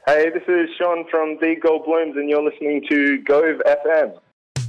Hey, this is Sean from The Gold Blooms, and you're listening to Gove FM.